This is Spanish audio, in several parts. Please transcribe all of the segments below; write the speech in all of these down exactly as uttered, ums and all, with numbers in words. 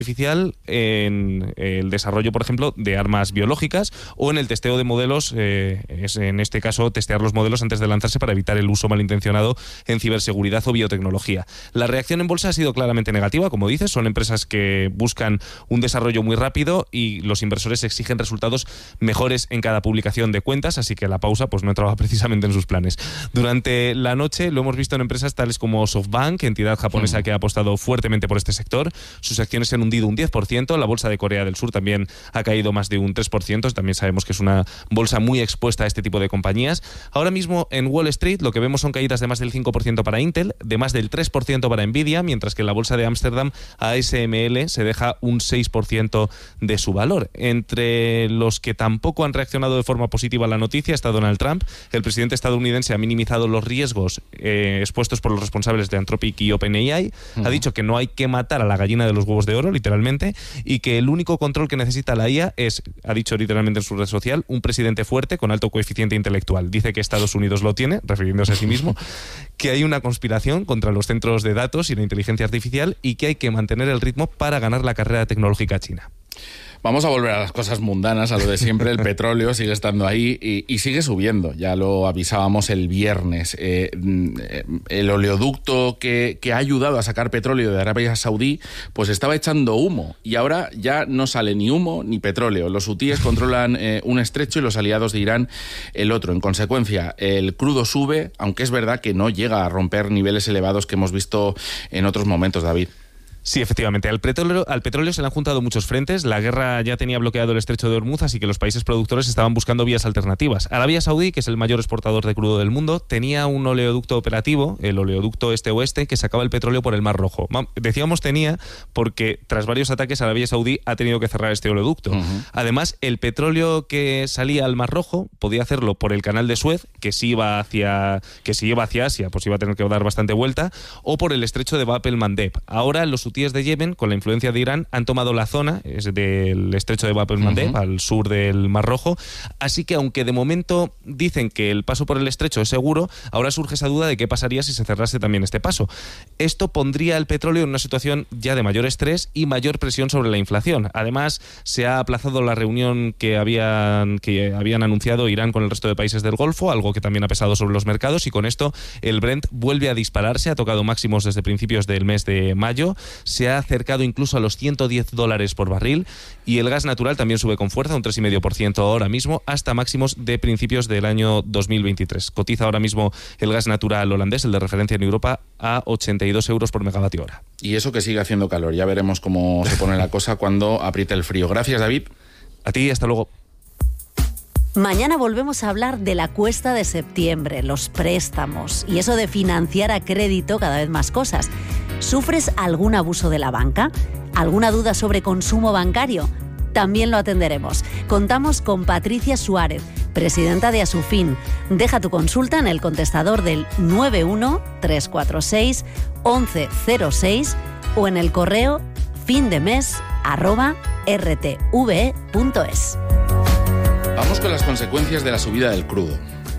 artificial en el desarrollo, por ejemplo, de armas biológicas o en el testeo de modelos, eh, es en este caso testear los modelos antes de lanzarse para evitar el uso malintencionado en ciberseguridad o biotecnología. La reacción en bolsa ha sido claramente negativa, como dices, son empresas que buscan un desarrollo muy rápido y los inversores exigen resultados mejores en cada publicación de cuentas, así que la pausa pues no entraba precisamente en sus planes. Durante la noche lo hemos visto en empresas tales como SoftBank, entidad japonesa mm. que ha apostado fuertemente por este sector. Sus acciones se han hundido un diez por ciento, la bolsa de Corea del Sur también ha caído más de un tres por ciento, también sabemos que es una bolsa muy expuesta a este tipo de compañías. Ahora mismo en Wall Street lo que vemos son caídas de más del cinco por ciento para Intel, de más del tres por ciento para Nvidia, mientras que en la bolsa de Ámsterdam A S M L se deja un seis por ciento de su valor. Entre los que tampoco han reaccionado de forma positiva a la noticia está Donald Trump. El presidente estadounidense ha minimizado los riesgos eh, expuestos por los responsables de Anthropic y OpenAI, uh-huh. ha dicho que no hay que matar a la gallina de los huevos de oro, literalmente, y que el único control que necesita la I A es, ha dicho literalmente en su red social, un presidente fuerte con alto coeficiente intelectual. Dice que Estados Unidos lo tiene, refiriéndose a sí mismo, que hay una conspiración contra los centros de datos y la inteligencia artificial y que hay que mantener el ritmo para ganar la carrera tecnológica china. Vamos a volver a las cosas mundanas, a lo de siempre. El petróleo sigue estando ahí y, y sigue subiendo. Ya lo avisábamos el viernes. Eh, el oleoducto que, que ha ayudado a sacar petróleo de Arabia Saudí, pues estaba echando humo. Y ahora ya no sale ni humo ni petróleo. Los hutíes controlan eh, un estrecho y los aliados de Irán el otro. En consecuencia, el crudo sube, aunque es verdad que no llega a romper niveles elevados que hemos visto en otros momentos, David. Sí, efectivamente. Al petróleo, al petróleo se le han juntado muchos frentes. La guerra ya tenía bloqueado el estrecho de Hormuz, así que los países productores estaban buscando vías alternativas. Arabia Saudí, que es el mayor exportador de crudo del mundo, tenía un oleoducto operativo, el oleoducto este-oeste, que sacaba el petróleo por el Mar Rojo. Decíamos tenía porque tras varios ataques Arabia Saudí ha tenido que cerrar este oleoducto. Uh-huh. Además, el petróleo que salía al Mar Rojo podía hacerlo por el canal de Suez, que si iba hacia, que si iba hacia Asia, pues iba a tener que dar bastante vuelta, o por el estrecho de Bab el-Mandeb. Ahora los hutíes de Yemen, con la influencia de Irán, han tomado la zona es del estrecho de Bab el-Mandeb, uh-huh. al sur del Mar Rojo, así que aunque de momento dicen que el paso por el estrecho es seguro, ahora surge esa duda de qué pasaría si se cerrase también este paso. Esto pondría el petróleo en una situación ya de mayor estrés y mayor presión sobre la inflación. Además, se ha aplazado la reunión que habían, que habían anunciado Irán con el resto de países del Golfo, algo que también ha pesado sobre los mercados, y con esto el Brent vuelve a dispararse, ha tocado máximos desde principios del mes de mayo, se ha acercado incluso a los ciento diez dólares por barril, y el gas natural también sube con fuerza, un tres coma cinco por ciento ahora mismo, hasta máximos de principios del año dos mil veintitrés. Cotiza ahora mismo el gas natural holandés, el de referencia en Europa, a ochenta y dos euros por megavatio hora. Y eso que sigue haciendo calor. Ya veremos cómo se pone la cosa cuando apriete el frío. Gracias, David. A ti, hasta luego. Mañana volvemos a hablar de la cuesta de septiembre, los préstamos y eso de financiar a crédito cada vez más cosas. ¿Sufres algún abuso de la banca? ¿Alguna duda sobre consumo bancario? También lo atenderemos. Contamos con Patricia Suárez, presidenta de Asufin. Deja tu consulta en el contestador del nueve uno tres cuatro seis once cero seis o en el correo findemes arroba r t v e punto es. Vamos con las consecuencias de la subida del crudo.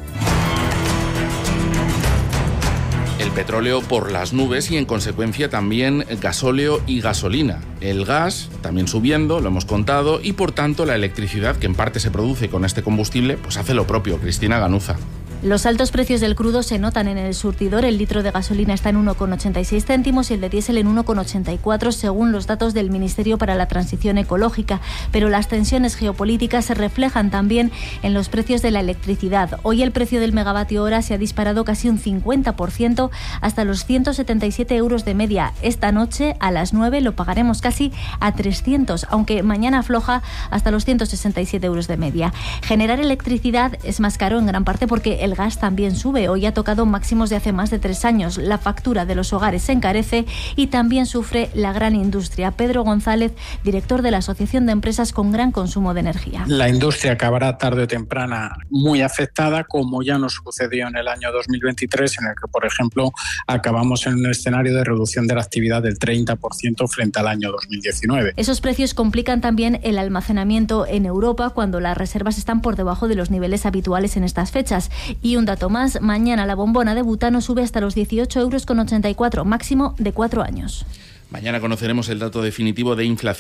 El petróleo por las nubes y en consecuencia también gasóleo y gasolina. El gas también subiendo, lo hemos contado, y por tanto la electricidad que en parte se produce con este combustible pues hace lo propio. Cristina Ganuza. Los altos precios del crudo se notan en el surtidor. El litro de gasolina está en uno coma ochenta y seis céntimos y el de diésel en uno coma ochenta y cuatro, según los datos del Ministerio para la Transición Ecológica. Pero las tensiones geopolíticas se reflejan también en los precios de la electricidad. Hoy el precio del megavatio hora se ha disparado casi un cincuenta por ciento hasta los ciento setenta y siete euros de media. Esta noche a las nueve lo pagaremos casi a trescientos, aunque mañana afloja hasta los ciento sesenta y siete euros de media. Generar electricidad es más caro en gran parte porque el El gas también sube. Hoy ha tocado máximos de hace más de tres años. La factura de los hogares se encarece y también sufre la gran industria. Pedro González, director de la Asociación de Empresas con Gran Consumo de Energía. La industria acabará tarde o temprana muy afectada, como ya nos sucedió en el año dos mil veintitrés, en el que, por ejemplo, acabamos en un escenario de reducción de la actividad del treinta por ciento frente al año dos mil diecinueve. Esos precios complican también el almacenamiento en Europa cuando las reservas están por debajo de los niveles habituales en estas fechas. Y un dato más, mañana la bombona de butano sube hasta los dieciocho euros con ochenta y cuatro, máximo de cuatro años. Mañana conoceremos el dato definitivo de inflación